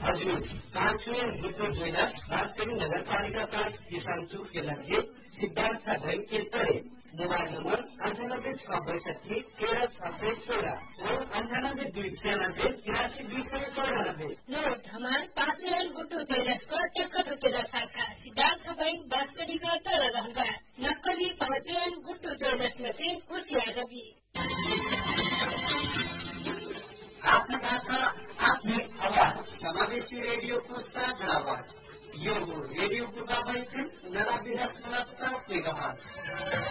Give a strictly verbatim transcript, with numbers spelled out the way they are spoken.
हजुर पाँचवें गुटो ज्वेलर्स भास्करी नगरपालिका पाँच किसान चौक के लगे सिद्धार्थ बैंक के तरे मोबाइल नंबर अंठानब्बे छह बैसठी तेरह छह सौ सोलह और अंठानब्बे दुई छियानब्बे तिरासी दुई सौ चौरानब्बे। नोट हमारे पाँचवें गुटो ज्वेलर्स का टिकट उतरा शाखा सिद्धार्थ बैंक भास्करी का तर रहगा नक्कली पाँचवें गुटो ज्वेलर्स में से होशियार रवि। आफ्नो भाषा आफ्नै आवाज समावेशी रेडियोको साझा आवाज यो रेडियो पूर्वावैखन नब्बे दशमलव सात मेगाहर्ज।